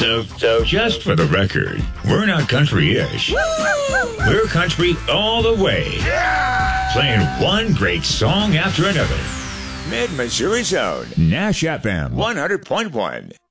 So just for the record, we're not country-ish. We're country all the way. Playing one great song after another. Mid-Missouri Zone. Nash FM 100.1.